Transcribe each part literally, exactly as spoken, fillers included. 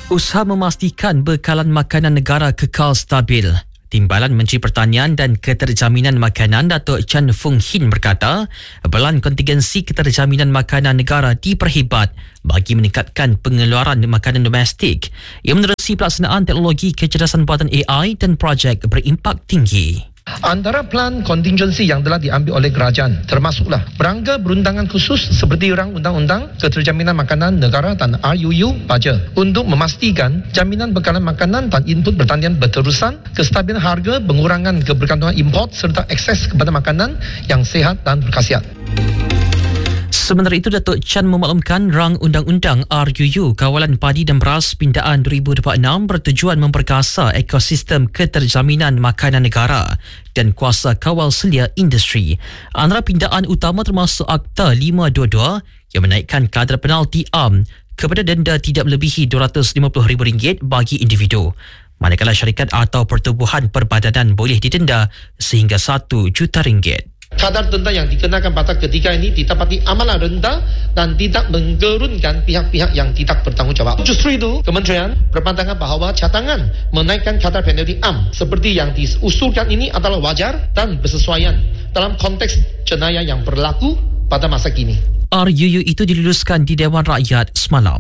Usaha memastikan bekalan makanan negara kekal stabil. Timbalan Menteri Pertanian dan Keterjaminan Makanan Datuk Chan Fung Hin berkata, belan kontingensi keterjaminan makanan negara diperhebat bagi meningkatkan pengeluaran makanan domestik. Ia menerusi pelaksanaan teknologi kecerdasan buatan A I dan projek berimpak tinggi. Antara plan kontingensi yang telah diambil oleh kerajaan termasuklah berangka berundangan khusus seperti Rang Undang-Undang Keterjaminan Makanan Negara dan R U U Baja untuk memastikan jaminan bekalan makanan dan input pertanian berterusan, kestabilan harga, pengurangan kebergantungan import serta akses kepada makanan yang sihat dan berkhasiat. Sementara itu, Datuk Chan memaklumkan rang Undang-Undang R U U Kawalan Padi dan Beras Pindaan dua ribu dua puluh enam bertujuan memperkasa ekosistem keterjaminan makanan negara dan kuasa kawal selia industri. Antara pindaan utama termasuk Akta lima dua dua yang menaikkan kadar penalti A M kepada denda tidak melebihi dua ratus lima puluh ribu ringgit bagi individu, manakala syarikat atau pertubuhan perbadanan boleh didenda sehingga satu juta ringgit. Kadar denda yang dikenakan pada ketika ini didapati amalan rendah dan tidak menggerunkan pihak-pihak yang tidak bertanggungjawab. Justru itu, Kementerian berpandangan bahawa cadangan menaikkan kadar penalti A M seperti yang diusulkan ini adalah wajar dan bersesuaian dalam konteks jenayah yang berlaku pada masa kini. R U U itu diluluskan di Dewan Rakyat semalam.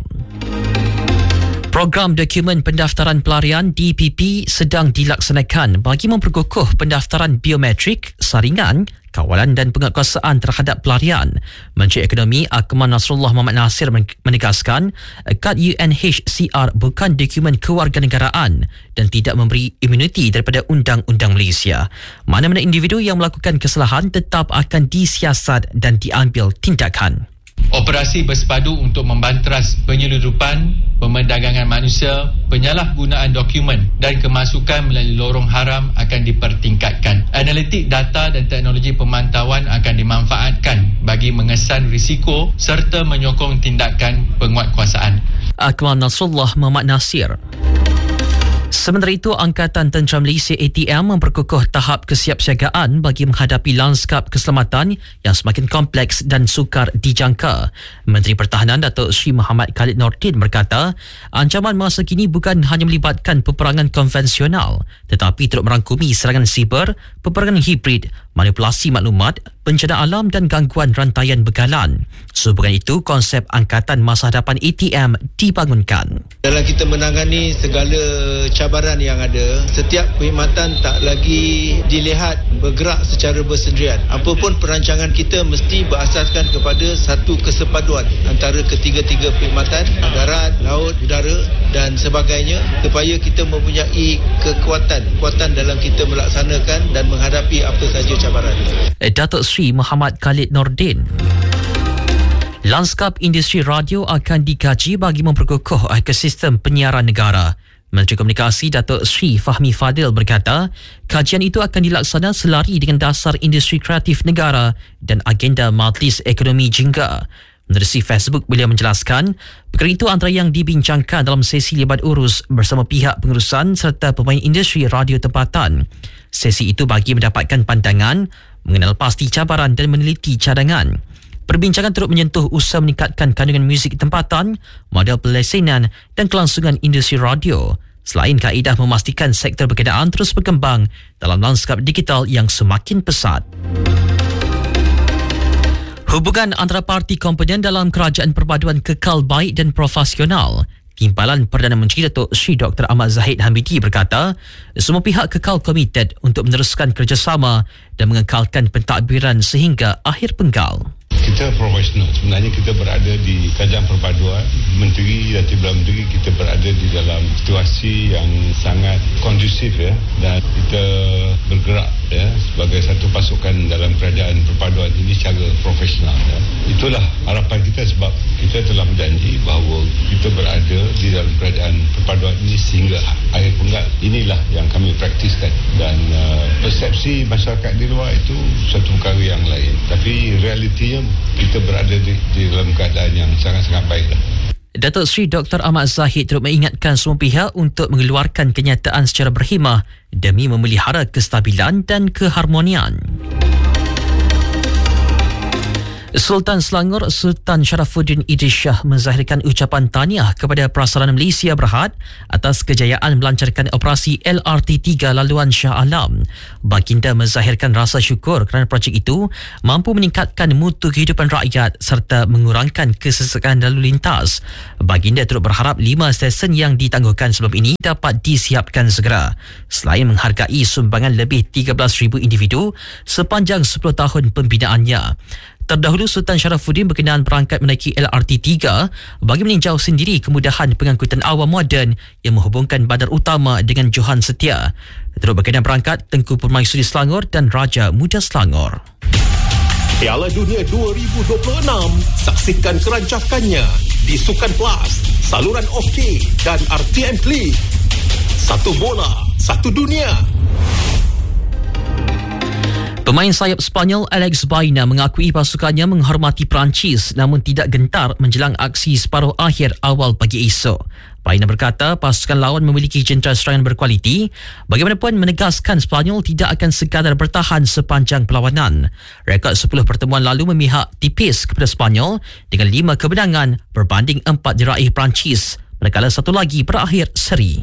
Program Dokumen Pendaftaran Pelarian D P P sedang dilaksanakan bagi memperkukuh pendaftaran biometrik, saringan, kawalan dan penguatkuasaan terhadap pelarian. Menteri Ekonomi Akmal Nasrullah Mohamad Nasir menegaskan kad U N H C R bukan dokumen kewarganegaraan dan tidak memberi imuniti daripada Undang-Undang Malaysia. Mana-mana individu yang melakukan kesalahan tetap akan disiasat dan diambil tindakan. Operasi bersepadu untuk membanteras penyeludupan, pemerdagangan manusia, penyalahgunaan dokumen dan kemasukan melalui lorong haram akan dipertingkatkan. Analitik data dan teknologi pemantauan akan dimanfaatkan bagi mengesan risiko serta menyokong tindakan penguatkuasaan. Akmal Nasrullah Mohamad Nasir. Sementara itu, Angkatan Tentera Malaysia A T M memperkukuh tahap kesiapsiagaan bagi menghadapi lanskap keselamatan yang semakin kompleks dan sukar dijangka. Menteri Pertahanan Datuk Seri Muhammad Khalid Nordin berkata, ancaman masa kini bukan hanya melibatkan peperangan konvensional tetapi turut merangkumi serangan siber, peperangan hibrid, manipulasi maklumat, bencana alam dan gangguan rantaian begalan. Sehubungan itu, konsep Angkatan Masa Hadapan A T M dibangunkan. Dalam kita menangani segala cabaran yang ada, setiap perkhidmatan tak lagi dilihat bergerak secara bersendirian. Apapun perancangan kita mesti berasaskan kepada satu kesepaduan antara ketiga-tiga perkhidmatan, darat, laut, udara dan sebagainya, supaya kita mempunyai kekuatan, kekuatan dalam kita melaksanakan dan menghadapi apa saja cabaran. Datuk Seri Muhammad Khalid Nordin. Lanskap industri radio akan dikaji bagi memperkukuh ekosistem penyiaran negara. Menteri Komunikasi Datuk Seri Fahmi Fadil berkata, kajian itu akan dilaksana selari dengan dasar industri kreatif negara dan agenda Majlis Ekonomi Jingga. Menerusi Facebook, beliau menjelaskan, perkara itu antara yang dibincangkan dalam sesi libat urus bersama pihak pengurusan serta pemain industri radio tempatan. Sesi itu bagi mendapatkan pandangan, mengenal pasti cabaran dan meneliti cadangan. Perbincangan turut menyentuh usaha meningkatkan kandungan muzik tempatan, model pelesenan dan kelangsungan industri radio, selain kaedah memastikan sektor berkenaan terus berkembang dalam lanskap digital yang semakin pesat. Hubungan antara parti komponen dalam kerajaan perpaduan kekal baik dan profesional. Timbalan Perdana Menteri Datuk Seri Doktor Ahmad Zahid Hamidi berkata, semua pihak kekal komited untuk meneruskan kerjasama dan mengekalkan pentadbiran sehingga akhir penggal. Kita profesional. Sebenarnya kita berada di kerajaan perpaduan, menteri dan Timbalan Menteri, kita berada di dalam situasi yang sangat kondusif ya, dan kita bergerak ya sebagai satu pasukan dalam kerajaan perpaduan ini secara profesional ya. Itulah harapan kita sebab kita telah berjanji bahawa kita berada di dalam kerajaan perpaduan ini sehingga akhir penggal. Inilah yang kami praktiskan dan uh, persepsi masyarakat di luar itu satu perkara yang lain, tapi realitinya kita berada di, di dalam keadaan yang sangat-sangat baiklah. Datuk Seri Doktor Ahmad Zahid turut mengingatkan semua pihak untuk mengeluarkan kenyataan secara berhemah demi memelihara kestabilan dan keharmonian. Sultan Selangor Sultan Sharafuddin Idris Shah menzahirkan ucapan tahniah kepada Prasarana Malaysia Berhad atas kejayaan melancarkan operasi L R T tiga laluan Shah Alam. Baginda menzahirkan rasa syukur kerana projek itu mampu meningkatkan mutu kehidupan rakyat serta mengurangkan kesesakan lalu lintas. Baginda turut berharap lima stesen yang ditangguhkan sebelum ini dapat disiapkan segera. Selain menghargai sumbangan lebih tiga belas ribu individu sepanjang sepuluh tahun pembinaannya. Terdahulu Sultan Sharafuddin berkenaan berangkat menaiki L R T tiga bagi meninjau sendiri kemudahan pengangkutan awam moden yang menghubungkan bandar utama dengan Johan Setia. Turut berkenaan berangkat Tengku Permaisuri Selangor dan Raja Muda Selangor. Piala Dunia dua ribu dua puluh enam, saksikan kerancakannya di Sukan Plus, saluran OK dan R T M Klik. Satu bola, satu dunia. Pemain sayap Sepanyol Alex Baena mengakui pasukannya menghormati Perancis namun tidak gentar menjelang aksi separuh akhir awal pagi esok. Baena berkata pasukan lawan memiliki jentera serangan berkualiti, bagaimanapun menegaskan Sepanyol tidak akan sekadar bertahan sepanjang perlawanan. Rekod sepuluh pertemuan lalu memihak tipis kepada Sepanyol dengan lima kemenangan berbanding empat diraih Perancis, manakala satu lagi berakhir seri.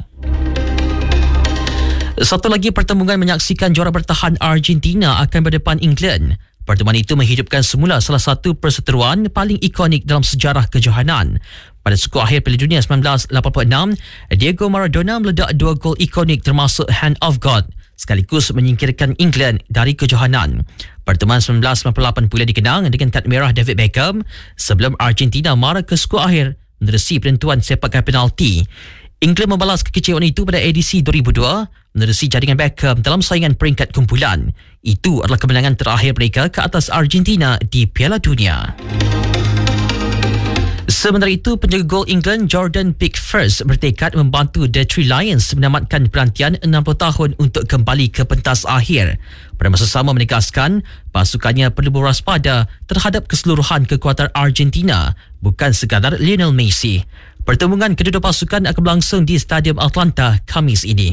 Satu lagi pertembungan menyaksikan juara bertahan Argentina akan berdepan England. Pertemuan itu menghidupkan semula salah satu perseteruan paling ikonik dalam sejarah kejohanan. Pada suku akhir Piala Dunia seribu sembilan ratus lapan puluh enam, Diego Maradona meledak dua gol ikonik termasuk Hand of God, sekaligus menyingkirkan England dari kejohanan. Pertemuan seribu sembilan ratus sembilan puluh lapan pula dikenang dengan kad merah David Beckham sebelum Argentina marah ke suku akhir menerusi penentuan sepakan penalti. England membalas kekecewaan itu pada edisi dua ribu dua menerusi jaringan Beckham dalam saingan peringkat kumpulan. Itu adalah kemenangan terakhir mereka ke atas Argentina di Piala Dunia. Sementara itu, penjaga gol England Jordan Pickford bertekad membantu The Three Lions menamatkan penantian enam puluh tahun untuk kembali ke pentas akhir. Pada masa sama menegaskan pasukannya perlu berwaspada terhadap keseluruhan kekuatan Argentina, bukan sekadar Lionel Messi. Pertembungan kedua-dua pasukan akan berlangsung di Stadium Atlanta Khamis ini.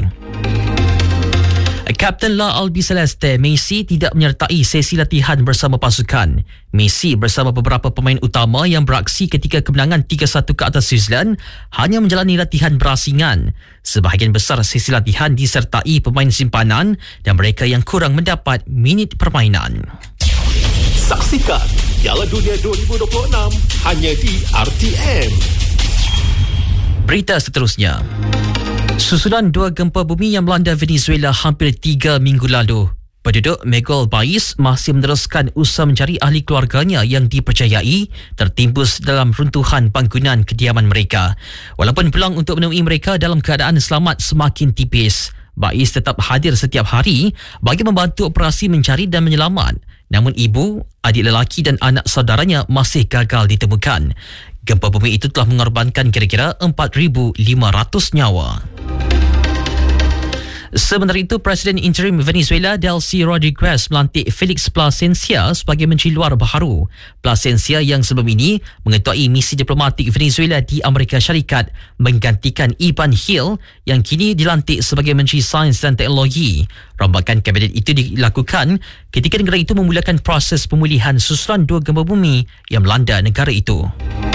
Kapten La Albiceleste Messi tidak menyertai sesi latihan bersama pasukan. Messi bersama beberapa pemain utama yang beraksi ketika kemenangan tiga satu ke atas Switzerland hanya menjalani latihan berasingan. Sebahagian besar sesi latihan disertai pemain simpanan dan mereka yang kurang mendapat minit permainan. Saksikan Piala Dunia dua ribu dua puluh enam hanya di R T M. Berita seterusnya. Susulan dua gempa bumi yang melanda Venezuela hampir tiga minggu lalu, penduduk Miguel Bais masih meneruskan usaha mencari ahli keluarganya yang dipercayai tertimbus dalam runtuhan bangunan kediaman mereka. Walaupun peluang untuk menemui mereka dalam keadaan selamat semakin tipis, Bais tetap hadir setiap hari bagi membantu operasi mencari dan menyelamat. Namun ibu, adik lelaki dan anak saudaranya masih gagal ditemukan. Gempa bumi itu telah mengorbankan kira-kira empat ribu lima ratus nyawa. Sementara itu, Presiden Interim Venezuela Delcy Rodriguez melantik Felix Plasencia sebagai Menteri Luar Baharu. Plasencia yang sebelum ini mengetuai misi diplomatik Venezuela di Amerika Syarikat menggantikan Ivan Hill yang kini dilantik sebagai Menteri Sains dan Teknologi. Rombakan kabinet itu dilakukan ketika negara itu memulakan proses pemulihan susulan dua gempa bumi yang melanda negara itu.